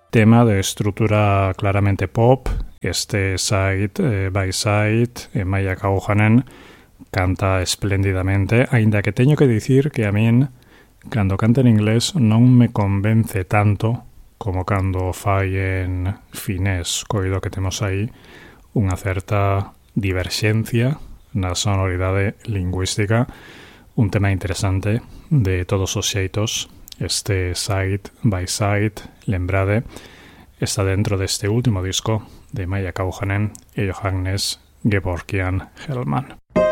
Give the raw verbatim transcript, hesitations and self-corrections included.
tema de estrutura claramente pop, este Side eh, by Side, eh, Maia Kauhanen canta espléndidamente, aínda que teño que dicir que a min, cando canta en inglés, non me convence tanto como cando fai en finés, coido que temos aí unha certa diverxencia na sonoridade lingüística, un tema interesante de todos os xeitos. Este Side by Side, lembrade, está dentro deste último disco de Maia Kauhanen e Johannes Gevorkian Hellman.